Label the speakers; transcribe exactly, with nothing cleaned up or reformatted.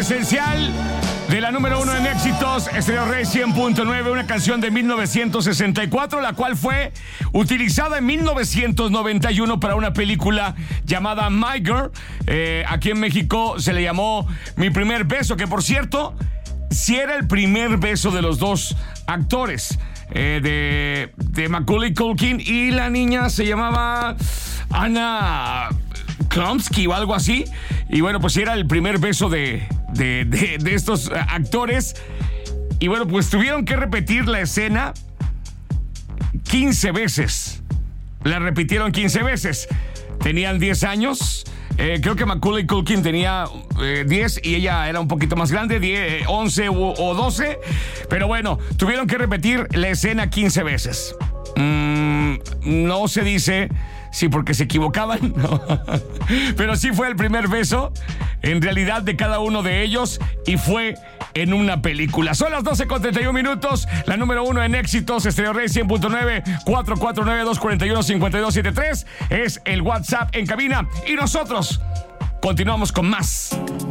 Speaker 1: esencial de la número uno en éxitos, Stereo Rey cien punto nueve, una canción de mil novecientos sesenta y cuatro, la cual fue utilizada en mil novecientos noventa y uno para una película llamada My Girl. Eh, aquí en México se le llamó Mi Primer Beso, que por cierto, sí era el primer beso de los dos actores, eh, de, de Macaulay Culkin, y la niña se llamaba Anna Klumsky o algo así. Y bueno, pues era el primer beso de, de, de, de estos actores. Y bueno, pues tuvieron que repetir la escena quince veces. La repitieron quince veces. Tenían diez años. Eh, creo que Macaulay Culkin tenía eh, diez y ella era un poquito más grande, diez, once o, o doce. Pero bueno, tuvieron que repetir la escena quince veces. Mm, no se dice sí porque se equivocaban, no. Pero sí fue el primer beso, en realidad, de cada uno de ellos, y fue en una película. Son las doce con treinta y un minutos, la número uno en éxitos, Stereo Rey cien punto nueve, cuatro cuatro nueve, dos cuatro uno, cinco dos siete tres, es el WhatsApp en cabina, y nosotros continuamos con más.